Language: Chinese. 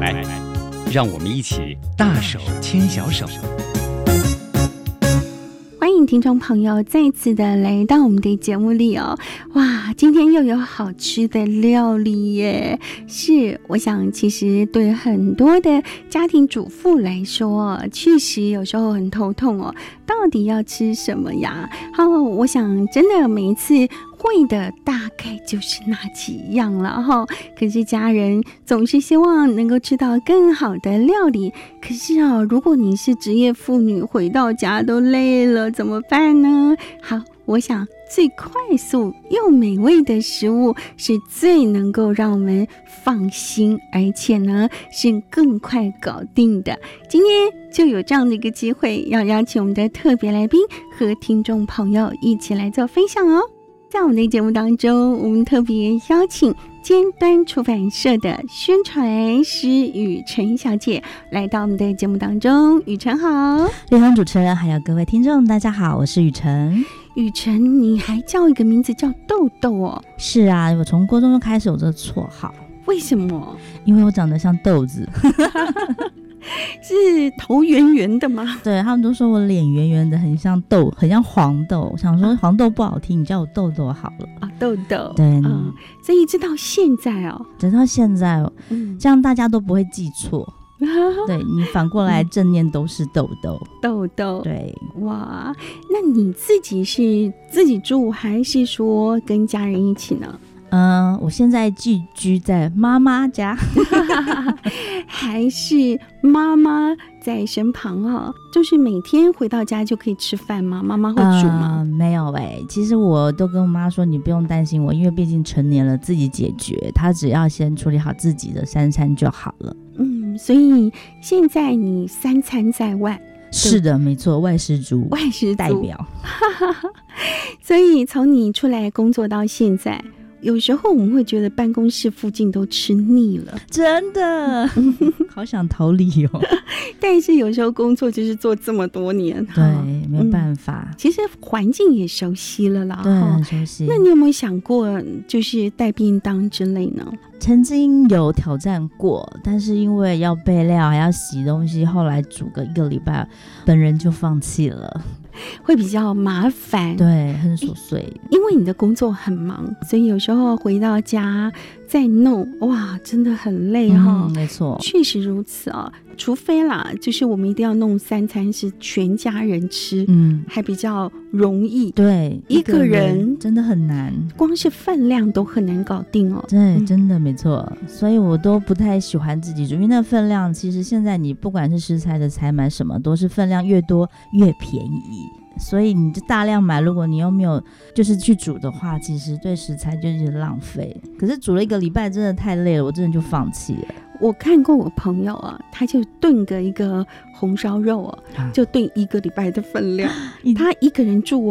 爱。让我们一起大手牵小手。 欢迎听众朋友再次的来到我们的节目里哦。哇，今天又有好吃的料理耶！是，我想其实对很多的家庭主妇来说，确实有时候很头痛哦，到底要吃什么呀？我想真的每一次会的大概就是那几样了哈。可是家人总是希望能够吃到更好的料理，可是如果你是职业妇女，回到家都累了，怎么办呢？好，我想最快速又美味的食物是最能够让我们放心，而且呢是更快搞定的。今天就有这样的一个机会，要邀请我们的特别来宾和听众朋友一起来做分享哦。在我们的节目当中，我们特别邀请尖端出版社的宣传师雨辰小姐来到我们的节目当中。雨辰好。 丽芳主持人还有各位听众大家好，我是雨辰。 雨辰，你还叫一个名字叫豆豆哦？ 是啊，我从国中就开始有这个绰号。 为什么？ 因为我长得像豆子。 是头圆圆的吗？ 对，他们都说我脸圆圆的，很像豆，很像黄豆。我想说黄豆不好听，你叫我豆豆好了。 豆豆。 对， 所以直到现在直到现在这样大家都不会记错。对，你反过来正念都是豆豆。 豆豆。 对。 哇，那你自己是自己住还是说跟家人一起呢？ 我现在寄居在妈妈家。 还是妈妈在身旁就是每天回到家就可以吃饭吗？妈妈会煮吗？ 没有其实我都跟我妈说你不用担心我，因为毕竟成年了自己解决，她只要先处理好自己的三餐就好了。 所以现在你三餐在外。 是的，没错，外食族代表。 所以从你出来工作到现在，有时候我们会觉得办公室附近都吃腻了， 真的好想逃离哦。 但是有时候工作就是做这么多年， 对，没办法。 其实环境也熟悉了啦， 对，很熟悉。 那你有没有想过就是带便当之类呢？ 曾经有挑战过，但是因为要备料还要洗东西，后来煮个1个礼拜本人就放弃了， 会比较麻烦。 对，很琐碎。 因为你的工作很忙，所以有时候回到家再弄，哇，真的很累没错， 确实如此除非啦，就是我们一定要弄3餐是全家人吃，还比较容易。 对， 一个人真的很难， 光是分量都很难搞定对，真的没错。所以我都不太喜欢自己煮，因为那分量其实现在你不管是食材的采买什么，都是分量越多越便宜。所以你就大量买，如果你又没有就是去煮的话，其实对食材就是浪费。可是煮了1个礼拜真的太累了，我真的就放弃了。 我看过我朋友他就炖个一个红烧肉就炖1个礼拜的分量，他一个人住